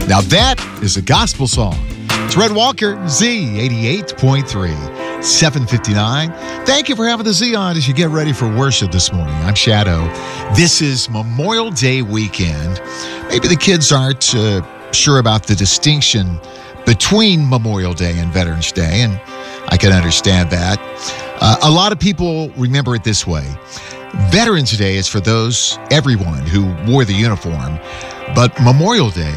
Now that is a gospel song. It's Red Walker, Z88.3, 7:59. Thank you for having the Z on as you get ready for worship this morning. I'm Shadow. This is Memorial Day weekend. Maybe the kids aren't sure about the distinction between Memorial Day and Veterans Day, and I can understand that. A lot of people remember it this way. Veterans Day is for everyone who wore the uniform, but Memorial Day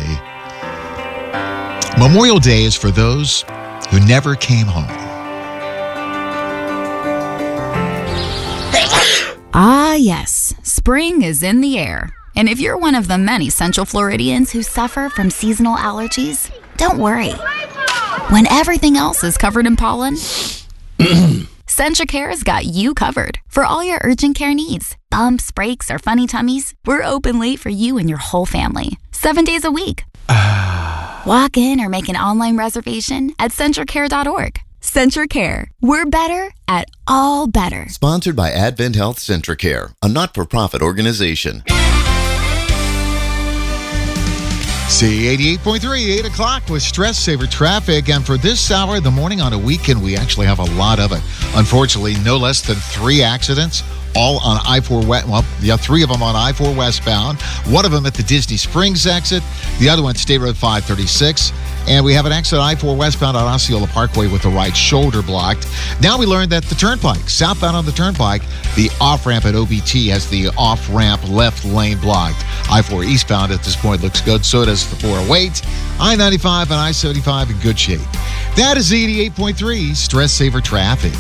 is for those who never came home. Ah, yes. Spring is in the air. And if you're one of the many Central Floridians who suffer from seasonal allergies, don't worry. When everything else is covered in pollen, CentraCare's got you covered for all your urgent care needs. Bumps, breaks, or funny tummies, we're open late for you and your whole family, 7 days a week. Walk in or make an online reservation at CentraCare.org. CentraCare. We're better at all better. Sponsored by Advent Health CentraCare, a not-for-profit organization. C88.3, 8 o'clock with Stress Saver Traffic. And for this hour of the morning on a weekend, we actually have a lot of it. Unfortunately, no less than 3 accidents, all on I-4 West. Well, yeah, 3 of them on I-4 westbound. One of them at the Disney Springs exit. The other one, State Road 536. And we have an accident I-4 westbound on Osceola Parkway with the right shoulder blocked. Now we learned that the turnpike, southbound on the turnpike, the off-ramp at OBT has the off-ramp left lane blocked. I-4 eastbound at this point looks good. So does the 408. I-95 and I-75 in good shape. That is 88.3 Stress Saver Traffic.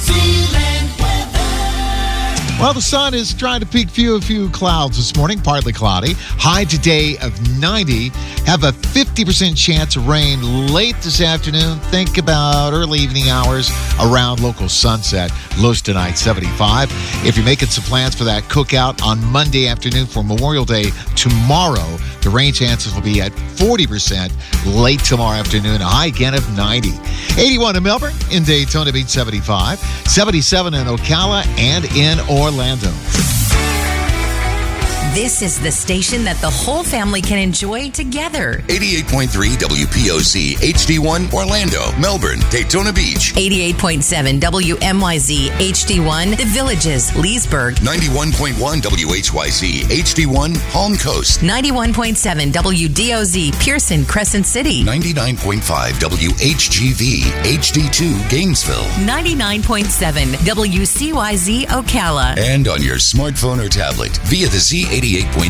Well, the sun is trying to peek a few clouds this morning, partly cloudy. High today of 90. Have a 50% chance of rain late this afternoon. Think about early evening hours around local sunset. Lows tonight, 75. If you're making some plans for that cookout on Monday afternoon for Memorial Day tomorrow, the rain chances will be at 40% late tomorrow afternoon. A high again of 90. 81 in Melbourne, in Daytona Beach, 75. 77 in Ocala and in Orlando. This is the station that the whole family can enjoy together. 88.3 WPOC HD1 Orlando, Melbourne, Daytona Beach. 88.7 WMYZ HD1 The Villages, Leesburg. 91.1 WHYZ HD1 Palm Coast. 91.7 WDOZ Pearson, Crescent City. 99.5 WHGV HD2 Gainesville. 99.7 WCYZ Ocala. And on your smartphone or tablet via the Z88.3